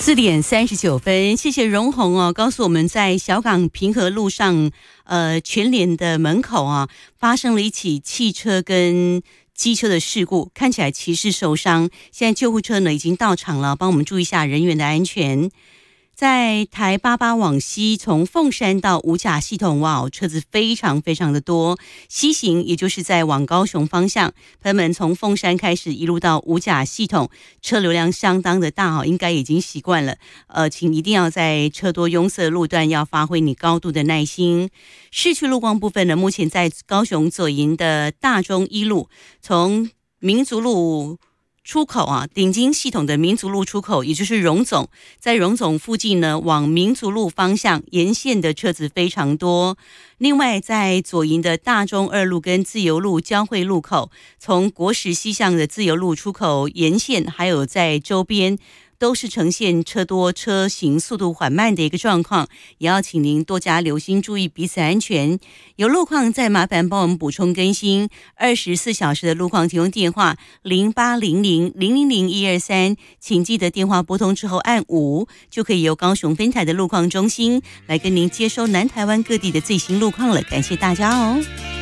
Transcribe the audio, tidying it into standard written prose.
4:39，谢谢荣宏哦，告诉我们在小港平和路上，全联的门口啊，发生了一起汽车跟机车的事故，看起来骑士受伤，现在救护车呢已经到场了，帮我们注意一下人员的安全。在台88往西，从凤山到五甲系统，哇，车子非常非常的多。西行也就是在往高雄方向，朋友们从凤山开始一路到五甲系统，车流量相当的大，应该已经习惯了。请一定要在车多拥塞的路段要发挥你高度的耐心。市区路况部分呢，目前在高雄左营的大中一路，从民族路出口啊，顶金系统的民族路出口，也就是荣总，在荣总附近呢，往民族路方向沿线的车子非常多。另外，在左营的大中二路跟自由路交汇路口，从国十西向的自由路出口沿线，还有在周边，都是呈现车多车行速度缓慢的一个状况，也要请您多加留心，注意彼此安全。有路况再麻烦帮我们补充更新，24小时的路况提供电话0800000123，请记得电话拨通之后按5，就可以由高雄分台的路况中心来跟您接收南台湾各地的最新路况了，感谢大家哦。